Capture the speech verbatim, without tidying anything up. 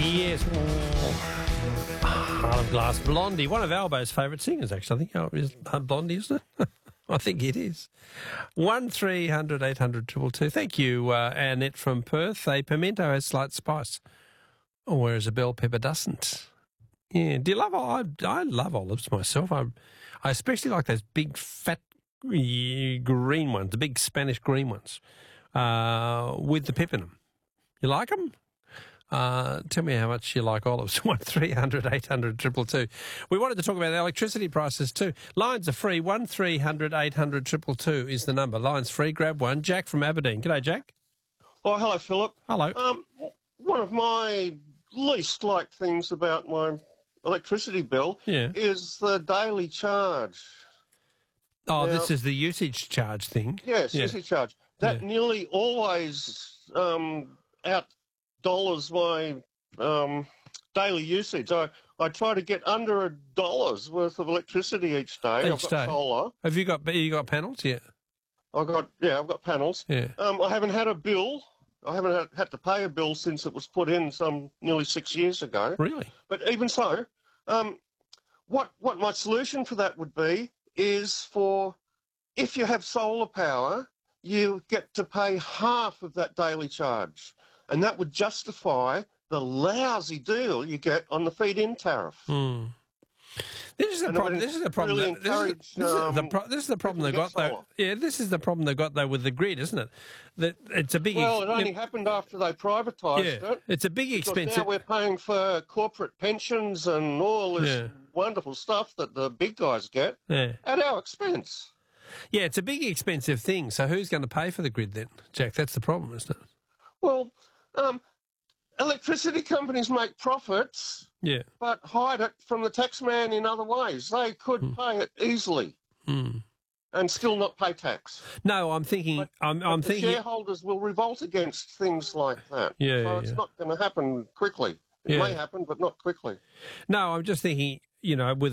Yes. Heart of Glass, Blondie, one of Albo's favourite singers, actually. I think is Blondie, isn't it? I think it is. One three hundred eight hundred two two two. Thank you, uh, Annette from Perth. A pimento has slight spice, whereas a bell pepper doesn't. Yeah. Do you love? I I love olives myself. I I especially like those big fat green ones, the big Spanish green ones, uh, with the pep in them. You like them? Uh, tell me how much you like olives. one three hundred eight hundred two two two. We wanted to talk about electricity prices too. Lines are free. one three hundred eight hundred two two two is the number. Lines free. Grab one. Jack from Aberdeen. G'day, Jack. Oh, hello, Philip. Hello. Um, one of my least liked things about my electricity bill Yeah. is the daily charge. Oh, Now- this is the usage charge thing. Yes, Yeah. usage charge. That Yeah. nearly always um, out dollars my um, daily usage. I, I try to get under a dollar's worth of electricity each day. Each I've got day. solar. Have you got you got panels? Yeah. I've got yeah, I've got panels. Yeah. Um, I haven't had a bill. I haven't had, had to pay a bill since it was put in some nearly six years ago. Really? But even so, um, what what my solution for that would be is for if you have solar power, you get to pay half of that daily charge, and that would justify the lousy deal you get on the feed-in tariff. Hmm. This is the And it problem. would This is the problem. really that- this, is, encourage, this, is the um, pro- this is the problem they people got to get though. solar. Yeah, this is the problem they got though with the grid, isn't it? That it's a big. Well, ex- it only happened after they privatised yeah, it. it's a big Because expensive. now we're paying for corporate pensions and all this Yeah. wonderful stuff that the big guys get Yeah, at our expense. yeah, it's a big expensive thing. So who's going to pay for the grid then, Jack? That's the problem, isn't it? Well, um, electricity companies make profits, Yeah. but hide it from the taxman in other ways. They could Hmm. pay it easily Hmm. and still not pay tax. No, I'm thinking. But- I'm, But I'm the thinking. shareholders will revolt against things like that. Yeah, so it's yeah. not going to happen quickly. It Yeah. may happen, but not quickly. No, I'm just thinking. You know, with